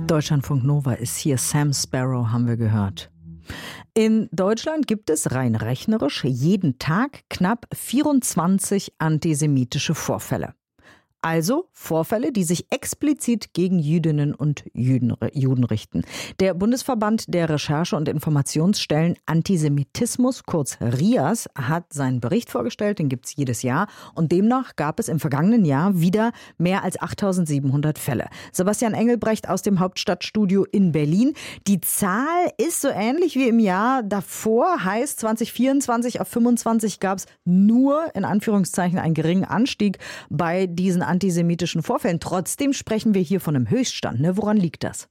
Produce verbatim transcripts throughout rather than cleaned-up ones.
Deutschlandfunk Nova ist hier, Sam Sparrow haben wir gehört. In Deutschland gibt es rein rechnerisch jeden Tag knapp vierundzwanzig antisemitische Vorfälle. Also Vorfälle, die sich explizit gegen Jüdinnen und Juden, Juden richten. Der Bundesverband der Recherche- und Informationsstellen Antisemitismus, kurz RIAS, hat seinen Bericht vorgestellt, den gibt es jedes Jahr. Und demnach gab es im vergangenen Jahr wieder mehr als achttausendsiebenhundert Fälle. Sebastian Engelbrecht aus dem Hauptstadtstudio in Berlin. Die Zahl ist so ähnlich wie im Jahr davor, heißt zwanzig vierundzwanzig auf fünfundzwanzig gab es nur in Anführungszeichen einen geringen Anstieg bei diesen antisemitischen Vorfällen. Trotzdem sprechen wir hier von einem Höchststand. Ne? Woran liegt das?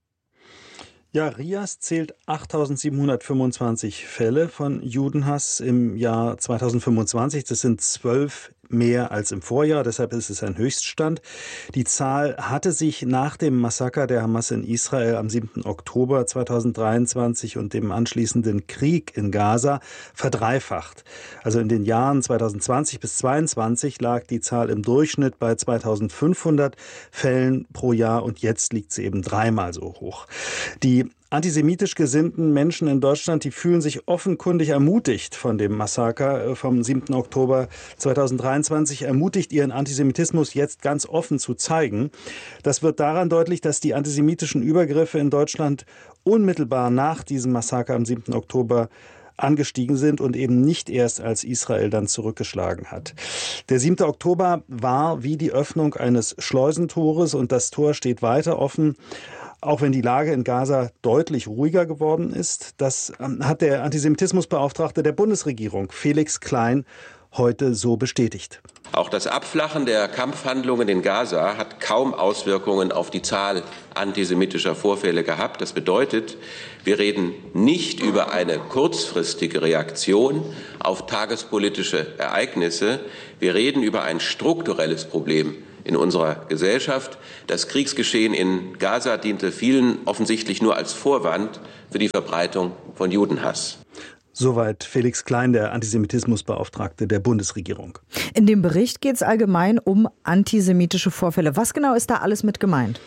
Ja, RIAS zählt achttausendsiebenhundertfünfundzwanzig Fälle von Judenhass im Jahr zweitausendfünfundzwanzig. Das sind zwölf mehr als im Vorjahr, deshalb ist es ein Höchststand. Die Zahl hatte sich nach dem Massaker der Hamas in Israel am siebten Oktober zweitausenddreiundzwanzig und dem anschließenden Krieg in Gaza verdreifacht. Also in den Jahren zweitausendzwanzig bis zweitausendzweiundzwanzig lag die Zahl im Durchschnitt bei zweitausendfünfhundert Fällen pro Jahr und jetzt liegt sie eben dreimal so hoch. Die antisemitisch gesinnten Menschen in Deutschland, die fühlen sich offenkundig ermutigt von dem Massaker vom siebten Oktober zweitausenddreiundzwanzig, ermutigt, ihren Antisemitismus jetzt ganz offen zu zeigen. Das wird daran deutlich, dass die antisemitischen Übergriffe in Deutschland unmittelbar nach diesem Massaker am siebten Oktober angestiegen sind und eben nicht erst, als Israel dann zurückgeschlagen hat. Der siebte Oktober war wie die Öffnung eines Schleusentores und das Tor steht weiter offen. Auch wenn die Lage in Gaza deutlich ruhiger geworden ist, das hat der Antisemitismusbeauftragte der Bundesregierung, Felix Klein, heute so bestätigt. Auch das Abflachen der Kampfhandlungen in Gaza hat kaum Auswirkungen auf die Zahl antisemitischer Vorfälle gehabt. Das bedeutet, wir reden nicht über eine kurzfristige Reaktion auf tagespolitische Ereignisse. Wir reden über ein strukturelles Problem in unserer Gesellschaft. Das Kriegsgeschehen in Gaza diente vielen offensichtlich nur als Vorwand für die Verbreitung von Judenhass. Soweit Felix Klein, der Antisemitismusbeauftragte der Bundesregierung. In dem Bericht geht es allgemein um antisemitische Vorfälle. Was genau ist da alles mit gemeint?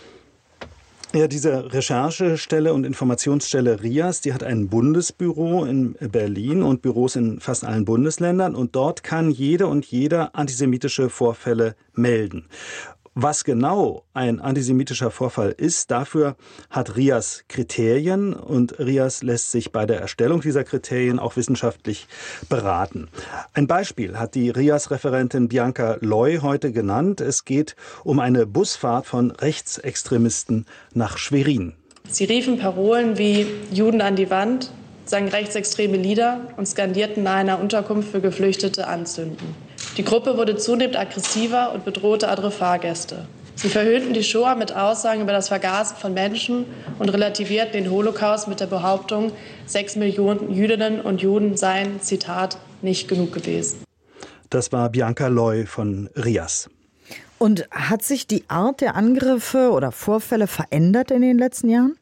Ja, diese Recherchestelle und Informationsstelle RIAS, die hat ein Bundesbüro in Berlin und Büros in fast allen Bundesländern. Und dort kann jede und jeder antisemitische Vorfälle melden. Was genau ein antisemitischer Vorfall ist, dafür hat RIAS Kriterien und RIAS lässt sich bei der Erstellung dieser Kriterien auch wissenschaftlich beraten. Ein Beispiel hat die RIAS-Referentin Bianca Loy heute genannt. Es geht um eine Busfahrt von Rechtsextremisten nach Schwerin. Sie riefen Parolen wie Juden an die Wand, sangen rechtsextreme Lieder und skandierten nahe einer Unterkunft für Geflüchtete anzünden. Die Gruppe wurde zunehmend aggressiver und bedrohte andere Fahrgäste. Sie verhöhnten die Shoah mit Aussagen über das Vergasen von Menschen und relativierten den Holocaust mit der Behauptung, sechs Millionen Jüdinnen und Juden seien, Zitat, nicht genug gewesen. Das war Bianca Loy von RIAS. Und hat sich die Art der Angriffe oder Vorfälle verändert in den letzten Jahren?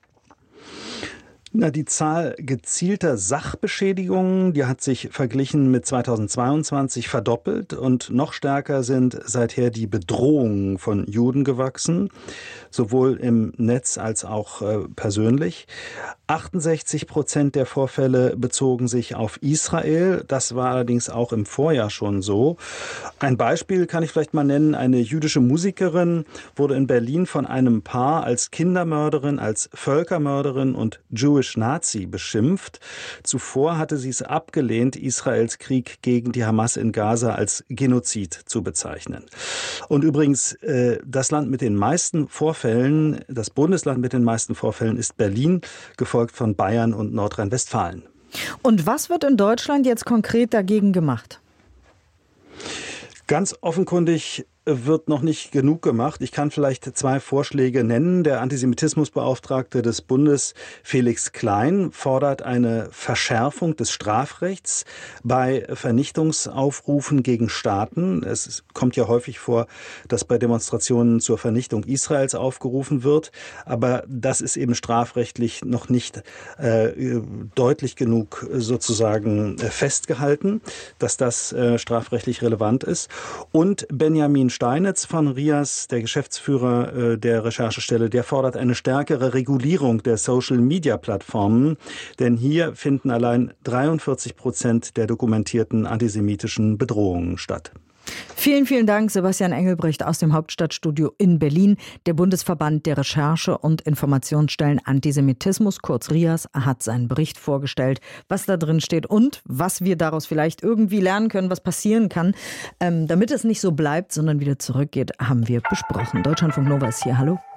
Na, die Zahl gezielter Sachbeschädigungen, die hat sich verglichen mit zweitausendzweiundzwanzig verdoppelt und noch stärker sind seither die Bedrohungen von Juden gewachsen, sowohl im Netz als auch äh, persönlich. achtundsechzig Prozent der Vorfälle bezogen sich auf Israel. Das war allerdings auch im Vorjahr schon so. Ein Beispiel kann ich vielleicht mal nennen. Eine jüdische Musikerin wurde in Berlin von einem Paar als Kindermörderin, als Völkermörderin und Jewish Nazi beschimpft. Zuvor hatte sie es abgelehnt, Israels Krieg gegen die Hamas in Gaza als Genozid zu bezeichnen. Und übrigens, äh, das Land mit den meisten Vorfällen, das Bundesland mit den meisten Vorfällen ist Berlin, gefolgt von Bayern und Nordrhein-Westfalen. Und was wird in Deutschland jetzt konkret dagegen gemacht? Ganz offenkundig wird noch nicht genug gemacht. Ich kann vielleicht zwei Vorschläge nennen. Der Antisemitismusbeauftragte des Bundes, Felix Klein, fordert eine Verschärfung des Strafrechts bei Vernichtungsaufrufen gegen Staaten. Es kommt ja häufig vor, dass bei Demonstrationen zur Vernichtung Israels aufgerufen wird. Aber das ist eben strafrechtlich noch nicht äh, deutlich genug sozusagen festgehalten, dass das äh, strafrechtlich relevant ist. Und Benjamin Steinitz von RIAS, der Geschäftsführer äh, der Recherchestelle, der fordert eine stärkere Regulierung der Social-Media-Plattformen, denn hier finden allein dreiundvierzig Prozent der dokumentierten antisemitischen Bedrohungen statt. Vielen, vielen Dank, Sebastian Engelbrecht aus dem Hauptstadtstudio in Berlin. Der Bundesverband der Recherche- und Informationsstellen Antisemitismus, kurz RIAS, hat seinen Bericht vorgestellt, was da drin steht und was wir daraus vielleicht irgendwie lernen können, was passieren kann. Ähm, damit es nicht so bleibt, sondern wieder zurückgeht, haben wir besprochen. Deutschlandfunk Nova ist hier. Hallo.